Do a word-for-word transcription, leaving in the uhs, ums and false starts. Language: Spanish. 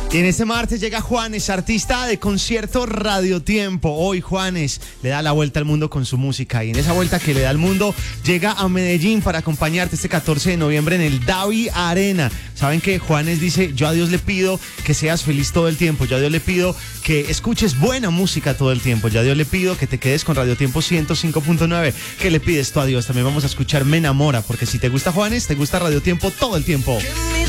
Y en este martes llega Juanes, artista de concierto Radio Tiempo. Hoy Juanes le da la vuelta al mundo con su música, y en esa vuelta que le da al mundo llega a Medellín para acompañarte este catorce de noviembre en el Davi Arena. Saben que Juanes dice: yo a Dios le pido que seas feliz todo el tiempo, yo a Dios le pido que escuches buena música todo el tiempo, yo a Dios le pido que te quedes con Radio Tiempo ciento cinco punto nueve. ¿Qué le pides tú a Dios? También vamos a escuchar Me Enamora, porque si te gusta Juanes, te gusta Radio Tiempo todo el tiempo. Que mi